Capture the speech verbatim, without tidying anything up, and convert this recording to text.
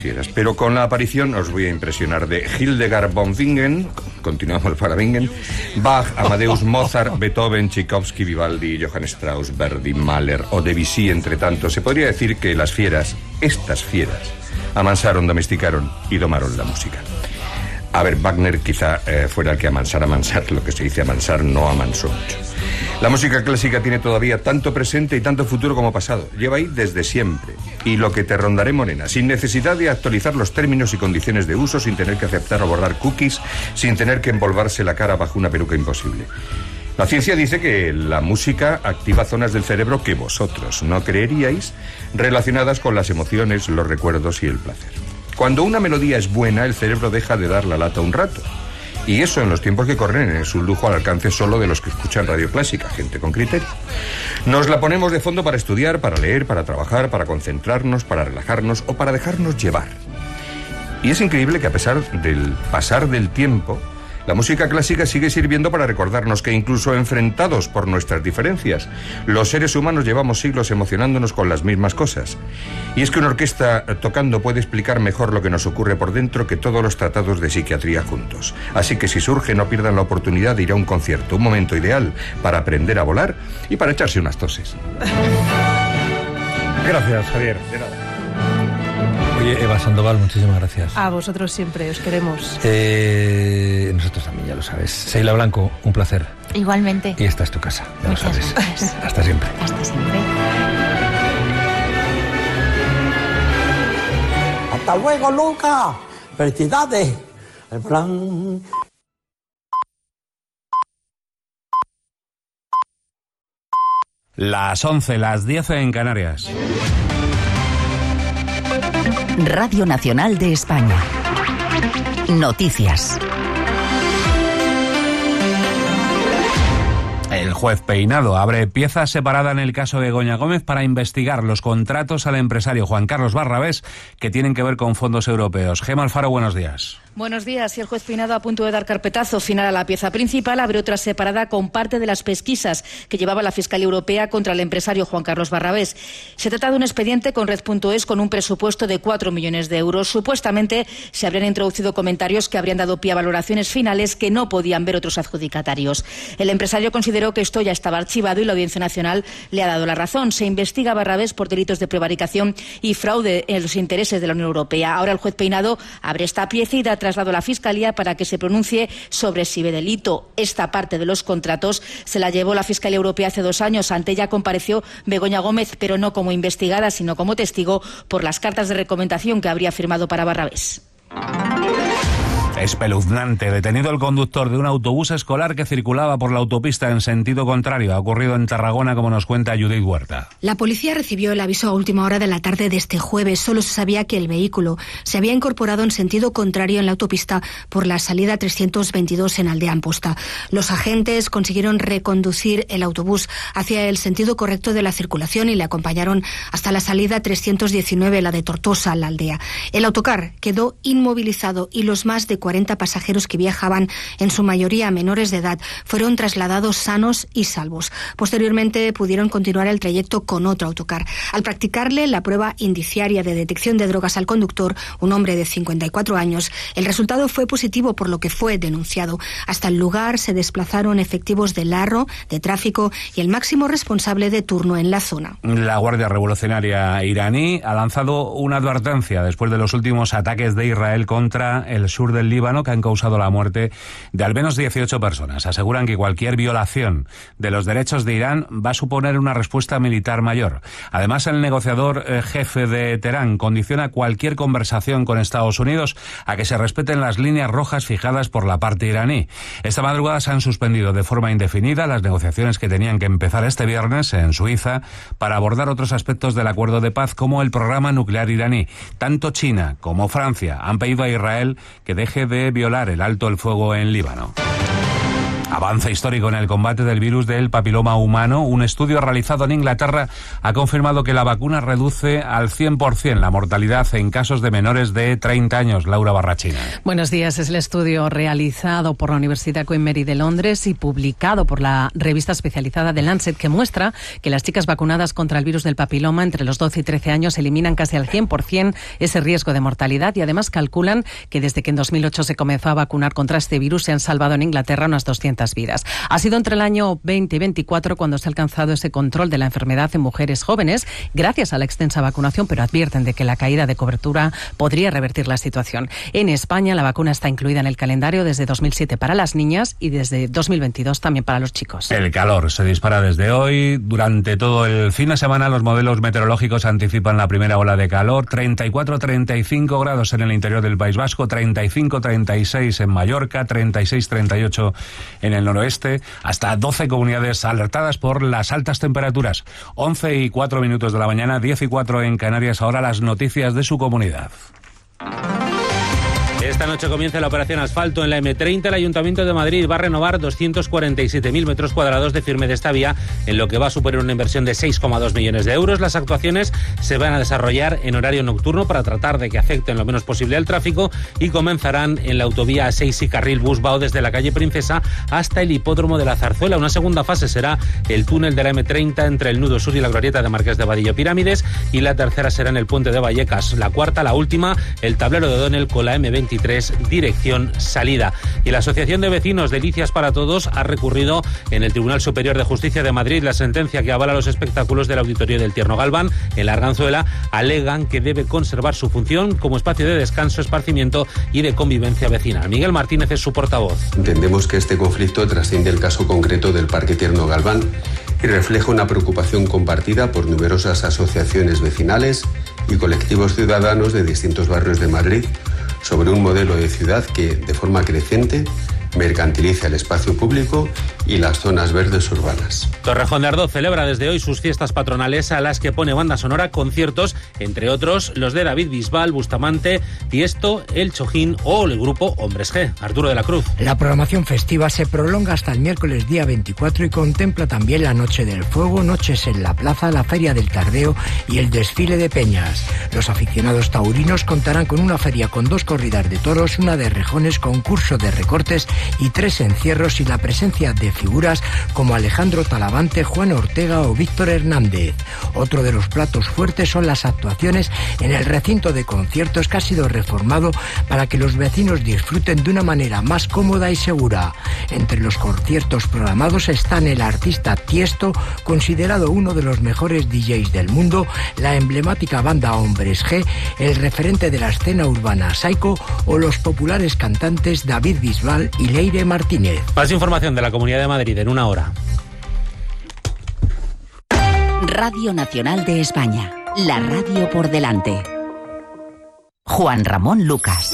Pero con la aparición, os voy a impresionar, de Hildegard von Bingen, continuamos para Bingen, Bach, Amadeus, Mozart, Beethoven, Tchaikovsky, Vivaldi, Johann Strauss, Verdi, Mahler o Debussy, entre tantos, se podría decir que las fieras, estas fieras, amansaron, domesticaron y domaron la música. A ver, Wagner quizá eh, fuera el que amansara, amansar, lo que se dice amansar, no amansó mucho. La música clásica tiene todavía tanto presente y tanto futuro como pasado. Lleva ahí desde siempre. Y lo que te rondaré, morena, sin necesidad de actualizar los términos y condiciones de uso, sin tener que aceptar o borrar cookies, sin tener que envolverse la cara bajo una peluca imposible. La ciencia dice que la música activa zonas del cerebro que vosotros no creeríais, relacionadas con las emociones, los recuerdos y el placer. Cuando una melodía es buena, el cerebro deja de dar la lata un rato. Y eso en los tiempos que corren es un lujo al alcance solo de los que escuchan radio clásica, gente con criterio. Nos la ponemos de fondo para estudiar, para leer, para trabajar, para concentrarnos, para relajarnos o para dejarnos llevar. Y es increíble que a pesar del pasar del tiempo, la música clásica sigue sirviendo para recordarnos que incluso enfrentados por nuestras diferencias, los seres humanos llevamos siglos emocionándonos con las mismas cosas. Y es que una orquesta tocando puede explicar mejor lo que nos ocurre por dentro que todos los tratados de psiquiatría juntos. Así que si surge, no pierdan la oportunidad de ir a un concierto, un momento ideal para aprender a volar y para echarse unas toses. Gracias, Javier. De nada. Oye, Eva Sandoval, muchísimas gracias. A vosotros siempre, os queremos. Eh, nosotros también, ya lo sabes. Seila Blanco, un placer. Igualmente. Y esta es tu casa, ya Muchas lo sabes. gracias. Hasta siempre. Hasta siempre. Hasta luego, Luca. Felicidades. El plan... Las once, las diez en Canarias. Radio Nacional de España. Noticias. El juez Peinado abre pieza separada en el caso de Begoña Gómez para investigar los contratos al empresario Juan Carlos Barrabés que tienen que ver con fondos europeos. Gemma Alfaro, buenos días. Buenos días. Y el juez Peinado, a punto de dar carpetazo final a la pieza principal, abre otra separada con parte de las pesquisas que llevaba la Fiscalía Europea contra el empresario Juan Carlos Barrabés. Se trata de un expediente con Red punto es con un presupuesto de cuatro millones de euros. Supuestamente se habrían introducido comentarios que habrían dado pie a valoraciones finales que no podían ver otros adjudicatarios. El empresario consideró que esto ya estaba archivado y la Audiencia Nacional le ha dado la razón. Se investiga a Barrabés por delitos de prevaricación y fraude en los intereses de la Unión Europea. Ahora el juez Peinado abre esta pieza y da traslado a la Fiscalía para que se pronuncie sobre si ve delito. Esta parte de los contratos se la llevó la Fiscalía Europea hace dos años. Ante ella compareció Begoña Gómez, pero no como investigada, sino como testigo por las cartas de recomendación que habría firmado para Barrabés. Espeluznante. Detenido el conductor de un autobús escolar que circulaba por la autopista en sentido contrario. Ha ocurrido en Tarragona, como nos cuenta Judith Huerta. La policía recibió el aviso a última hora de la tarde de este jueves. Solo se sabía que el vehículo se había incorporado en sentido contrario en la autopista por la salida trescientos veintidós en Aldea Amposta. Los agentes consiguieron reconducir el autobús hacia el sentido correcto de la circulación y le acompañaron hasta la salida trescientos diecinueve, la de Tortosa, la aldea. El autocar quedó inmovilizado y los más de cuarenta pasajeros que viajaban, en su mayoría menores de edad, fueron trasladados sanos y salvos. Posteriormente pudieron continuar el trayecto con otro autocar. Al practicarle la prueba indiciaria de detección de drogas al conductor, un hombre de cincuenta y cuatro años, el resultado fue positivo, por lo que fue denunciado. Hasta el lugar se desplazaron efectivos del Arro, de tráfico y el máximo responsable de turno en la zona. La Guardia Revolucionaria iraní ha lanzado una advertencia después de los últimos ataques de Israel contra el sur del Líbano, que han causado la muerte de al menos dieciocho personas. Aseguran que cualquier violación de los derechos de Irán va a suponer una respuesta militar mayor. Además, el negociador eh, jefe de Teherán condiciona cualquier conversación con Estados Unidos a que se respeten las líneas rojas fijadas por la parte iraní. Esta madrugada se han suspendido de forma indefinida las negociaciones que tenían que empezar este viernes en Suiza para abordar otros aspectos del acuerdo de paz, como el programa nuclear iraní. Tanto China como Francia han pedido a Israel que deje de violar el alto el fuego en Líbano. Avance histórico en el combate del virus del papiloma humano. Un estudio realizado en Inglaterra ha confirmado que la vacuna reduce al cien por ciento la mortalidad en casos de menores de treinta años. Laura Barrachina. Buenos días. Es el estudio realizado por la Universidad Queen Mary de Londres y publicado por la revista especializada The Lancet, que muestra que las chicas vacunadas contra el virus del papiloma entre los doce y trece años eliminan casi al cien por ciento ese riesgo de mortalidad, y además calculan que desde que en dos mil ocho se comenzó a vacunar contra este virus se han salvado en Inglaterra unas doscientas vidas. Ha sido entre el año veinte y veinticuatro cuando se ha alcanzado ese control de la enfermedad en mujeres jóvenes gracias a la extensa vacunación, pero advierten de que la caída de cobertura podría revertir la situación. En España la vacuna está incluida en el calendario desde dos mil siete para las niñas y desde dos mil veintidós también para los chicos. El calor se dispara desde hoy. Durante todo el fin de semana los modelos meteorológicos anticipan la primera ola de calor. treinta y cuatro a treinta y cinco grados en el interior del País Vasco, treinta y cinco a treinta y seis en Mallorca, treinta y seis a treinta y ocho en el noroeste, hasta doce comunidades alertadas por las altas temperaturas. once y cuatro minutos de la mañana, diez y cuatro en Canarias. Ahora las noticias de su comunidad. Esta noche comienza la operación asfalto en la eme treinta. El Ayuntamiento de Madrid va a renovar doscientos cuarenta y siete mil metros cuadrados de firme de esta vía, en lo que va a suponer una inversión de seis coma dos millones de euros. Las actuaciones se van a desarrollar en horario nocturno para tratar de que afecten lo menos posible al tráfico y comenzarán en la autovía A seis y carril Busbao desde la calle Princesa hasta el hipódromo de la Zarzuela. Una segunda fase será el túnel de la eme treinta entre el nudo sur y la glorieta de Marqués de Vadillo Pirámides, y la tercera será en el puente de Vallecas. La cuarta, la última, el tablero de O'Donnell con la eme veintitrés dirección salida. Y la Asociación de Vecinos Delicias para Todos ha recurrido en el Tribunal Superior de Justicia de Madrid la sentencia que avala los espectáculos del Auditorio del Tierno Galván en la Arganzuela. Alegan que debe conservar su función como espacio de descanso, esparcimiento y de convivencia vecinal. Miguel Martínez es su portavoz. Entendemos que este conflicto trasciende el caso concreto del Parque Tierno Galván y refleja una preocupación compartida por numerosas asociaciones vecinales y colectivos ciudadanos de distintos barrios de Madrid sobre un modelo de ciudad que, de forma creciente, mercantiliza el espacio público y las zonas verdes urbanas. Torrejón de Ardoz celebra desde hoy sus fiestas patronales, a las que pone banda sonora, conciertos, entre otros los de David Bisbal, Bustamante, Tiesto, El Chojín o el grupo Hombres G. Arturo de la Cruz. La programación festiva se prolonga hasta el miércoles día veinticuatro y contempla también la Noche del Fuego, noches en la plaza, la Feria del Tardeo y el desfile de peñas. Los aficionados taurinos contarán con una feria con dos corridas de toros, una de rejones, concurso de recortes y tres encierros, y la presencia de figuras como Alejandro Talavante, Juan Ortega o Víctor Hernández. Otro de los platos fuertes son las actuaciones en el recinto de conciertos, que ha sido reformado para que los vecinos disfruten de una manera más cómoda y segura. Entre los conciertos programados están el artista Tiesto, considerado uno de los mejores D Js del mundo, la emblemática banda Hombres G, el referente de la escena urbana Saiko o los populares cantantes David Bisbal y Leire Martínez. Más información de la Comunidad de Madrid en una hora. Radio Nacional de España, la radio por delante. Juan Ramón Lucas.